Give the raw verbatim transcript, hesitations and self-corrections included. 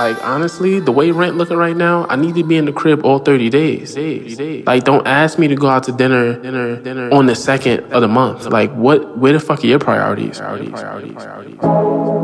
Like, honestly, the way rent looking right now, I need to be in the crib all thirty days. Like, don't ask me to go out to dinner, dinner, dinner on the second of the month. Like, what? Where the fuck are your priorities?